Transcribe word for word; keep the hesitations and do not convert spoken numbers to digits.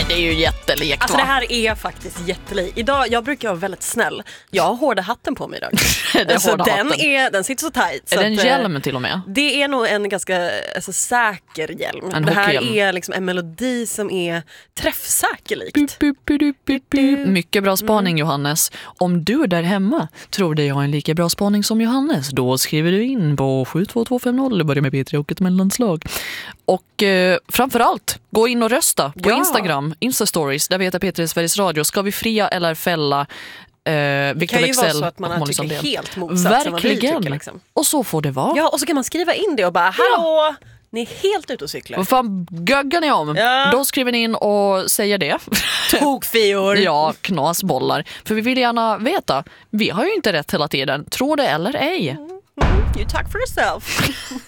det är ju jättelikt, Alltså va? det här är faktiskt jättelikt. Idag, jag brukar vara väldigt snäll. Jag har hårda hatten på mig idag. Det är Alltså, hårda den, hatten. är, den sitter så tajt. Är så det en att, hjälm till och med? Det är nog en ganska alltså, säker hjälm. En det här hockeyhjälm. är liksom en melodi som är träffsäkerlikt. Bu, bu, bu, bu, bu, bu. Mycket bra spaning, Mm. Johannes. Om du där hemma tror dig ha en lika bra spaning som Johannes, då skriver du in på sju två två fem noll, börjar med P tre och ett mellanslag. Och eh, framförallt, gå in och rösta på Ja. Instagram, Insta-stories, där vi heter P tre Sveriges Radio. Ska vi fria eller fälla eh, Det Victor kan ju vara Leksell så att man och Molly tycker Sandén? helt motsatt än vad vi Verkligen. tycker. Liksom. Och så får det vara. Ja, och så kan man skriva in det och bara, hallå, ni är helt ute och cyklar. Vad fan göggar ni om? Ja. Då skriver ni in och säger det. Tokfior. Ja, knasbollar. För vi vill gärna veta. Vi har ju inte rätt hela tiden. Tror det eller ej. You talk for yourself.